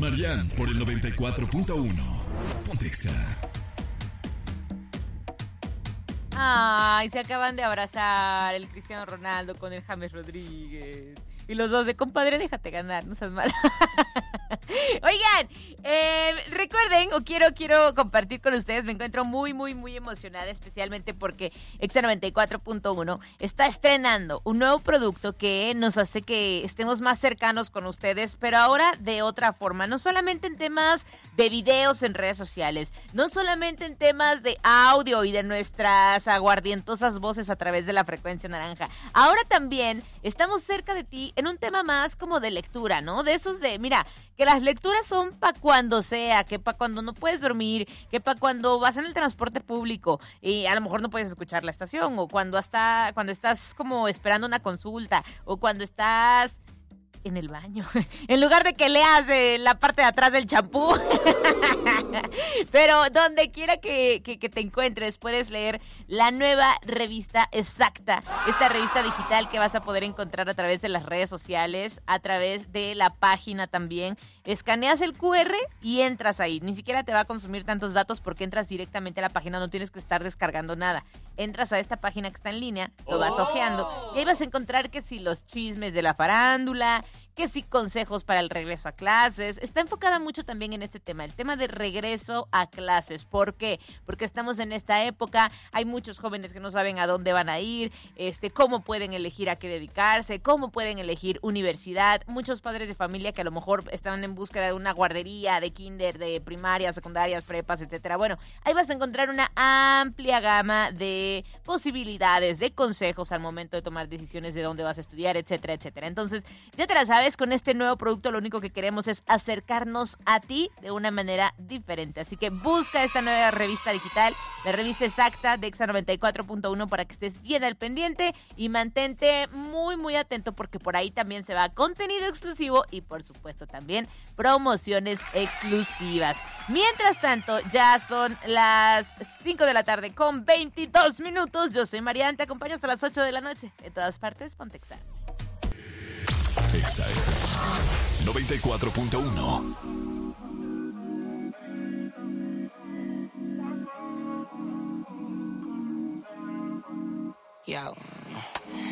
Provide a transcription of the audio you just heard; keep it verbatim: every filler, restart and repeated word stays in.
Marian por el noventa y cuatro punto uno. Ponte Exa. Ay, se acaban de abrazar el Cristiano Ronaldo con el James Rodríguez. Y los dos de, compadre, déjate ganar, no seas mal. Oigan, eh, recuerden, o quiero quiero compartir con ustedes, me encuentro muy, muy, muy emocionada, especialmente porque Exa noventa y cuatro punto uno está estrenando un nuevo producto que nos hace que estemos más cercanos con ustedes, pero ahora de otra forma, no solamente en temas de videos en redes sociales, no solamente en temas de audio y de nuestras aguardientosas voces a través de la frecuencia naranja, ahora también estamos cerca de ti en un tema más como de lectura, ¿no? De esos de, mira, que las lecturas son para cuando sea, que para cuando no puedes dormir, que para cuando vas en el transporte público y a lo mejor no puedes escuchar la estación, o cuando hasta cuando estás como esperando una consulta, o cuando estás en el baño, en lugar de que leas eh, la parte de atrás del champú. Pero donde quiera que, que, que te encuentres, puedes leer la nueva revista Exacta, esta revista digital que vas a poder encontrar a través de las redes sociales, a través de la página también. Escaneas el cu erre y entras ahí. Ni siquiera te va a consumir tantos datos porque entras directamente a la página, no tienes que estar descargando nada. Entras a esta página que está en línea, lo vas ojeando y ahí vas a encontrar que si los chismes de la farándula, que sí consejos para el regreso a clases. Está enfocada mucho también en este tema, el tema de regreso a clases. ¿Por qué? Porque estamos en esta época, hay muchos jóvenes que no saben a dónde van a ir, este, cómo pueden elegir a qué dedicarse, cómo pueden elegir universidad. Muchos padres de familia que a lo mejor están en búsqueda de una guardería, de kinder, de primarias, secundarias, prepas, etcétera. Bueno, ahí vas a encontrar una amplia gama de posibilidades, de consejos al momento de tomar decisiones de dónde vas a estudiar, etcétera, etcétera. Entonces, ya te la sabes. Con este nuevo producto lo único que queremos es acercarnos a ti de una manera diferente. Así que busca esta nueva revista digital, la revista Exacta de Exa noventa y cuatro punto uno, para que estés bien al pendiente y mantente muy, muy atento porque por ahí también se va contenido exclusivo y por supuesto también promociones exclusivas. Mientras tanto, ya son las cinco de la tarde con veintidós minutos. Yo soy Marian, te acompaño hasta las ocho de la noche. En todas partes, ponte Exa. Exa noventa y cuatro punto uno.